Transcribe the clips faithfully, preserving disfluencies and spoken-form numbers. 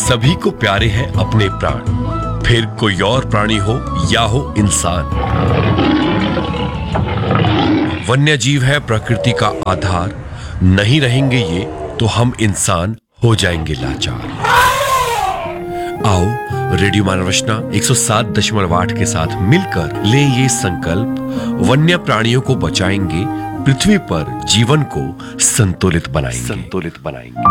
सभी को प्यारे हैं अपने प्राण, फिर कोई और प्राणी हो या हो इंसान। वन्य जीव है प्रकृति का आधार, नहीं रहेंगे ये तो हम इंसान हो जाएंगे लाचार। आओ रेडियो मानव रचना एक सौ सात दशमलव आठ के साथ मिलकर लें ये संकल्प, वन्य प्राणियों को बचाएंगे, पृथ्वी पर जीवन को संतुलित बनाएंगे संतुलित बनाएंगे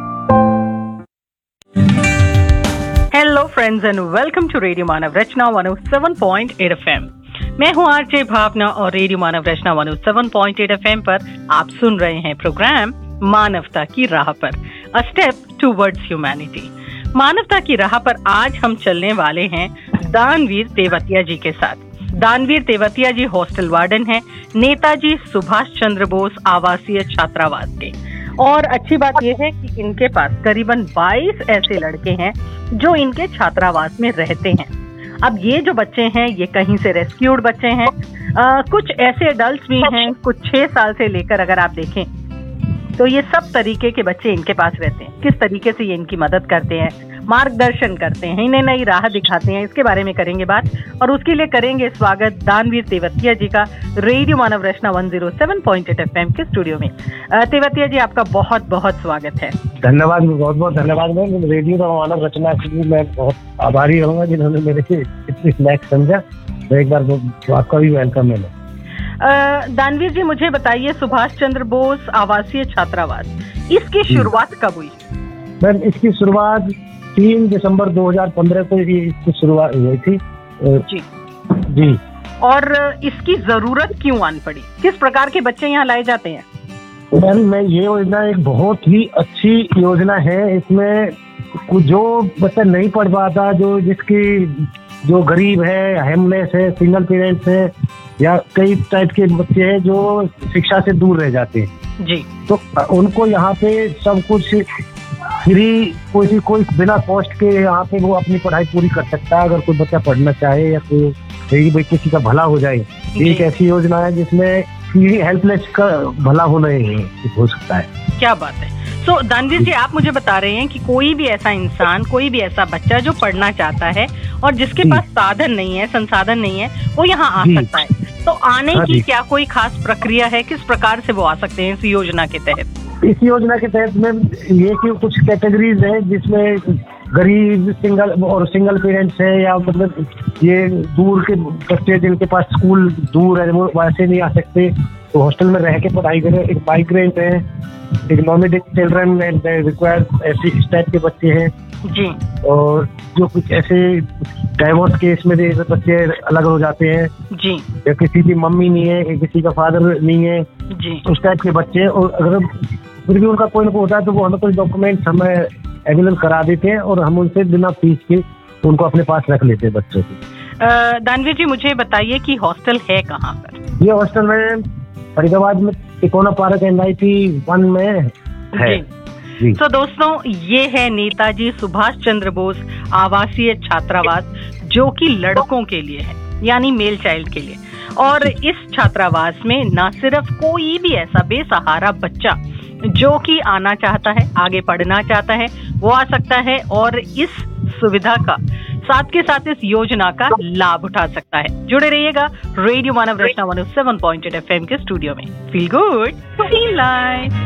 hello friends and welcome to radio मानव रचना एक सौ सात पॉइंट आठ एफएम। मैं हूं आरजे भावना और रेडियो मानव रचना एक सौ सात पॉइंट आठ एफएम पर आप सुन रहे हैं प्रोग्राम मानवता की राह पर, अ स्टेप टुवर्ड्स ह्यूमैनिटी। मानवता की राह पर आज हम चलने वाले हैं दानवीर तेवतिया जी के साथ। दानवीर तेवतिया जी हॉस्टल वार्डन हैं, नेताजी सुभाष चंद्र बोस आवासीय छात्रावास के। और अच्छी बात यह है कि इनके पास करीबन बाईस ऐसे लड़के हैं जो इनके छात्रावास में रहते हैं। अब ये जो बच्चे हैं ये कहीं से रेस्क्यूड बच्चे हैं, आ, कुछ ऐसे एडल्ट्स भी हैं, कुछ छह साल से लेकर अगर आप देखें तो ये सब तरीके के बच्चे इनके पास रहते हैं। किस तरीके से ये इनकी मदद करते हैं, मार्गदर्शन करते हैं, इन्हें नई राह दिखाते हैं, इसके बारे में करेंगे बात। और उसके लिए करेंगे स्वागत दानवीर तेवतिया जी का रेडियो मानव रचना एक सौ सात पॉइंट आठ एफएम के स्टूडियो में। तेवतिया जी आपका बहुत बहुत स्वागत है। धन्यवाद, बहुत बहुत धन्यवाद। मैं रेडियो मानव रचना के लिए मैं बहुत आभारी रहूंगा जिन्होंने मेरे से इतनी स्नैक समझा। तो एक बार आपका भी वेलकम है। दानवीर जी मुझे बताइए, सुभाष चंद्र बोस आवासीय छात्रावास, इसकी शुरुआत कब हुई? मैम इसकी शुरुआत तीन दिसंबर दो हज़ार पंद्रह को इसकी शुरुआत हुई थी। जी जी। और इसकी जरूरत क्यों आन पड़ी? किस प्रकार के बच्चे यहाँ लाए जाते हैं? मैम मैं ये योजना एक बहुत ही अच्छी योजना है। इसमें जो बच्चा नहीं पढ़ पाता, जो जिसकी जो गरीब है, हेमलेस है, सिंगल पेरेंट्स है, या कई टाइप के बच्चे हैं जो शिक्षा से दूर रह जाते हैं जी, तो उनको यहाँ पे सब कुछ फ्री, कोई कोई बिना कॉस्ट के यहाँ पे वो अपनी पढ़ाई पूरी कर सकता है। अगर कोई बच्चा पढ़ना चाहे या कोई भाई किसी का भला हो जाए, एक ऐसी योजना है जिसमें हेल्पलेस का भला होना हो सकता है। क्या बात है। तो so, दानवीर जी आप मुझे बता रहे हैं कि कोई भी ऐसा इंसान, कोई भी ऐसा बच्चा जो पढ़ना चाहता है और जिसके पास साधन नहीं है, संसाधन नहीं है, वो यहाँ आ सकता है। तो आने की क्या कोई खास प्रक्रिया है? किस प्रकार से वो आ सकते हैं इस योजना के तहत? इस योजना के तहत में ये कि कुछ कैटेगरीज है जिसमें गरीब, सिंगल और सिंगल पेरेंट्स है, या मतलब ये दूर के बच्चे जिनके पास स्कूल दूर है वो वैसे नहीं आ सकते, तो हॉस्टल में रह के पढ़ाई करें। एक माइग्रेंट है, एक नॉमिनेटेड चिल्ड्रन रिक्वायर्ड, ऐसे इस टाइप के बच्चे हैं जी। और जो कुछ ऐसे डाइवोर्स केस में बच्चे अलग हो जाते हैं जी, या किसी की मम्मी नहीं है, किसी का फादर नहीं है जी, उस टाइप के बच्चे। और अगर फिर भी उनका कोई ना कोई होता है तो वो हमें कोई डॉक्यूमेंट हमें अवेलेबल करा देते हैं और हम उनसे बिना फीस के उनको अपने पास रख लेते हैं बच्चों को। दानवीर जी मुझे बताइए कि हॉस्टल है कहाँ पर? ये हॉस्टल में फरीदाबाद में तिकोना park N I T one में है जी। तो दोस्तों ये है नेताजी सुभाष चंद्र बोस आवासीय छात्रावास, जो कि लड़कों के लिए है, यानी मेल चाइल्ड के लिए। और इस छात्रावास में न सिर्फ कोई भी ऐसा बेसहारा बच्चा जो कि आना चाहता है, आगे पढ़ना चाहता है, वो आ सकता है और इस सुविधा का साथ के साथ इस योजना का लाभ उठा सकता है। जुड़े रहिएगा रेडियो मानव रचना एक सौ सात पॉइंट आठ एफएम के स्टूडियो में। Feel good, feel life.